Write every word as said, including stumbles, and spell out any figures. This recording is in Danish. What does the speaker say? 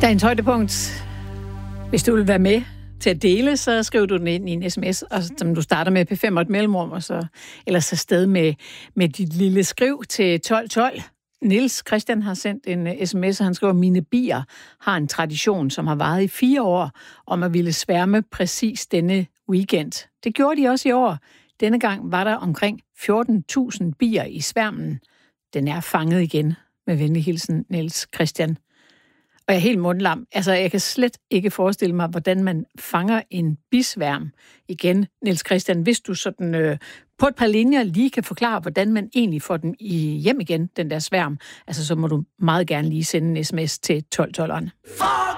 Dagens højdepunkt. Hvis du vil være med til at dele, så skriver du den ind i en sms, og som du starter med P fem og et mellemrum, og så ellers afsted med, med dit lille skriv til tolv tolv. Niels Christian har sendt en sms, og han skriver, mine bier har en tradition, som har varet i fire år, om at ville sværme præcis denne weekend. Det gjorde de også i år. Denne gang var der omkring fjorten tusind bier i sværmen. Den er fanget igen. Med venlig hilsen, Niels Christian. Og jeg er helt mundlam. Altså, jeg kan slet ikke forestille mig, hvordan man fanger en bisværm igen, Niels Christian. Hvis du sådan øh, på et par linjer lige kan forklare, hvordan man egentlig får den i hjem igen, den der sværm, altså så må du meget gerne lige sende en sms til tolv tolv.